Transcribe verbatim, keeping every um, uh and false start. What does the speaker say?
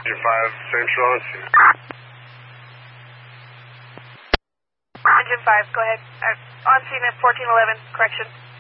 Engine five Central on scene. Engine five, go ahead. Uh, on scene at fourteen eleven, correction.